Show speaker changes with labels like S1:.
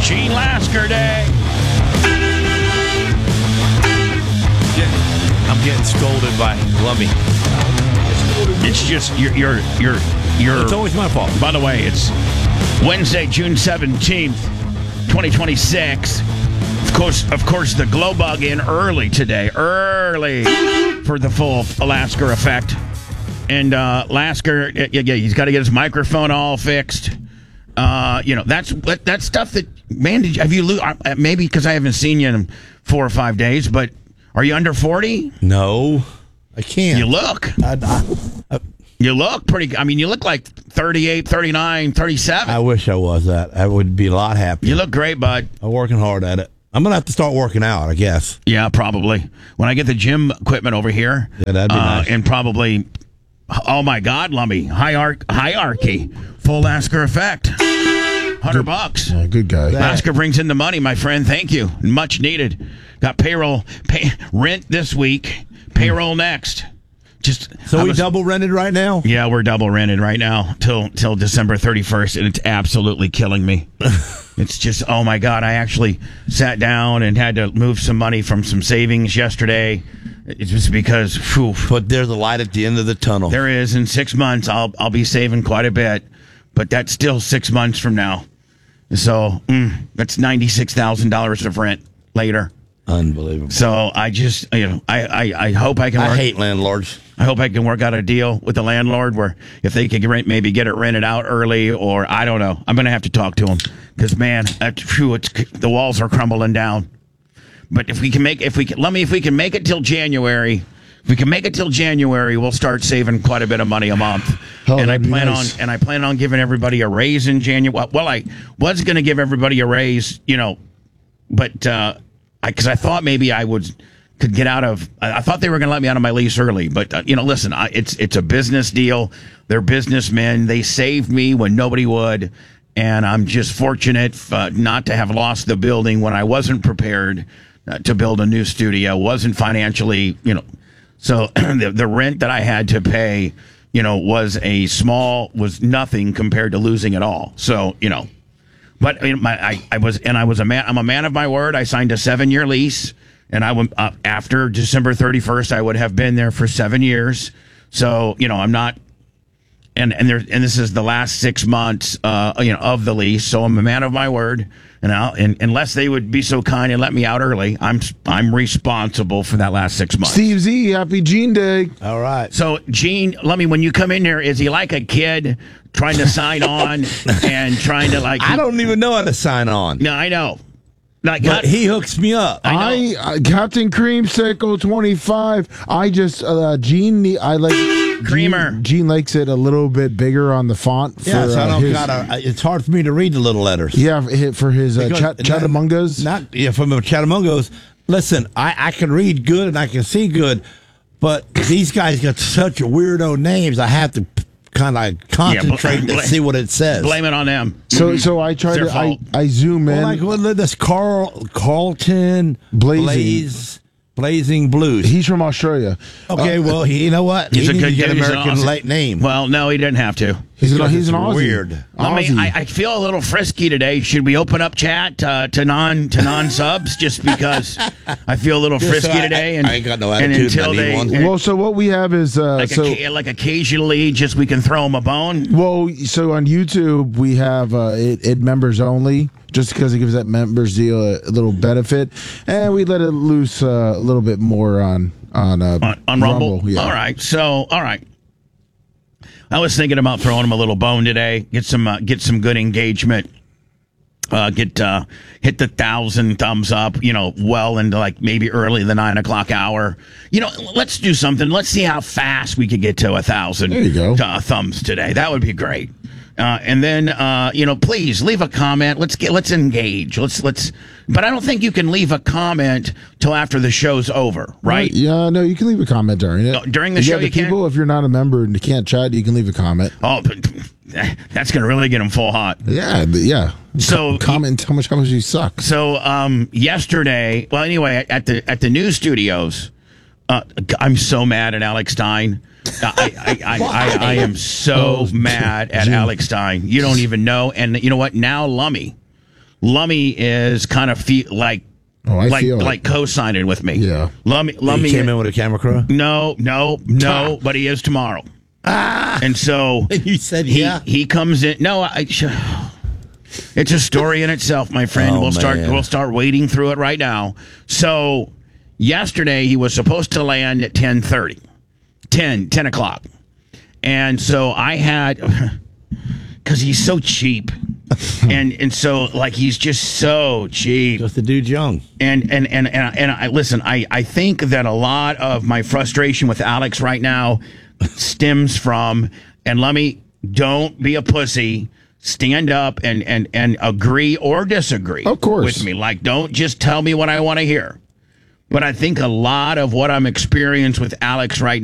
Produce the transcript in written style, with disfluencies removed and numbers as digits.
S1: Gene Lasker Day.
S2: I'm getting scolded by Lummy.
S1: It's just you're.
S2: It's always my fault.
S1: By the way, it's Wednesday, June 17th, 2026. Of course, the glow bug in early today, for the full Lasker effect. And Lasker, he's got to get his microphone all fixed. That's stuff that, man, have you maybe because I haven't seen you in 4 or 5 days, but are you under 40?
S2: No, I can't.
S1: You look. You look pretty, you look like 38, 39, 37.
S2: I wish I was that. I would be a lot happier.
S1: You look great, bud.
S2: I'm working hard at it. I'm going to have to start working out, I guess.
S1: Yeah, probably. When I get the gym equipment over here.
S2: Yeah, that'd be nice.
S1: And probably, oh my God, Lummy, hierarchy, full Lasker effect. $100.
S3: Yeah, good guy.
S1: Lasker brings in the money, my friend. Thank you. Much needed. Got rent this week, payroll next.
S2: So we double rented right now?
S1: Yeah, we're double rented right now till December 31st, and it's absolutely killing me. It's just, oh my God, I actually sat down and had to move some money from some savings yesterday. It's just because, whew.
S2: But there's a light at the end of the tunnel.
S1: There is. In 6 months, I'll be saving quite a bit, but that's still 6 months from now. So that's $96,000 of rent later.
S2: Unbelievable.
S1: So I just, I hope I can work.
S2: I hate landlords.
S1: I hope I can work out a deal with the landlord where if they can maybe get it rented out early, or I don't know. I'm going to have to talk to him because, man, the walls are crumbling down. But if we can make it till January, we'll start saving quite a bit of money a month. And I plan on giving everybody a raise in January. Well, I was going to give everybody a raise, but because I thought maybe could get out of. I thought they were going to let me out of my lease early, but listen, it's a business deal. They're businessmen. They saved me when nobody would, and I'm just fortunate not to have lost the building when I wasn't prepared to build a new studio. Wasn't financially, So the rent that I had to pay, was nothing compared to losing it all. So but I'm a man of my word. I signed a 7-year lease. And I went after December 31st. I would have been there for 7 years. So I'm not, and this is the last 6 months, of the lease. So I'm a man of my word. And unless they would be so kind and let me out early, I'm responsible for that last 6 months.
S3: Steve Z, happy Gene Day.
S2: All right.
S1: So Gene, let me, when you come in there, is he like a kid trying to sign on and trying to
S2: I don't even know how to sign on.
S1: No, I know.
S2: But he hooks me up.
S3: Captain Creamsicle 25.
S1: Creamer.
S3: Gene likes it a little bit bigger on the font.
S2: So it's hard for me to read the little letters.
S3: Yeah, for his Chattamungos.
S2: From the Chattamungos. Listen, I can read good and I can see good, but these guys got such weirdo names. I have to kind of concentrate to see what it says.
S1: Blame it on them.
S3: So I try to I zoom in.
S2: Like this Carlton Blazing Blues.
S3: He's from Australia.
S2: Okay, well, you know what?
S1: He's a good
S2: get an American late name.
S1: Well, no, he didn't have to.
S3: He's an Aussie.
S2: Weird.
S1: I feel a little frisky today. Should we open up chat to non subs just because I feel a little frisky today?
S2: I ain't got no attitude.
S3: So what we have is
S1: like occasionally, just we can throw them a bone.
S3: Well, so on YouTube we have it members only, just because it gives that members deal a little benefit, and we let it loose a little bit more on
S1: Rumble.
S3: Yeah.
S1: All right. I was thinking about throwing him a little bone today. Get some good engagement. Hit the 1,000 thumbs up. Well into like maybe early the 9 o'clock hour. Let's do something. Let's see how fast we could get to 1,000.
S3: There you go.
S1: Thumbs today. That would be great. And then please leave a comment. Let's engage. Let's. But I don't think you can leave a comment till after the show's over, right?
S3: Yeah, no, you can leave a comment during it.
S1: During the show, you can.
S3: If you're not a member and you can't chat, you can leave a comment.
S1: Oh, that's gonna really get them full hot.
S3: Yeah.
S1: So
S3: comment how much you suck.
S1: So yesterday, well, anyway, at the news studios, I'm so mad at Alex Stein. I am so mad at Alex Stein. You don't even know. And you know what? Now Lummy Lummy is kind of like co-signing with me.
S3: Yeah.
S1: Lummy
S2: He came in with a camera crew.
S1: No, but he is tomorrow. And so
S2: You said
S1: he comes in. No, it's a story in itself, my friend.
S2: Oh,
S1: We'll start wading through it right now. So yesterday he was supposed to land at 10:30, 10 o'clock, and so I had because he's so cheap, and so like he's just so cheap.
S2: Just the dude's young.
S1: And I listen. I think that a lot of my frustration with Alex right now stems from, and let me, don't be a pussy. Stand up and agree or disagree.
S3: Of course.
S1: With me. Like, don't just tell me what I want to hear. But I think a lot of what I'm experiencing with Alex right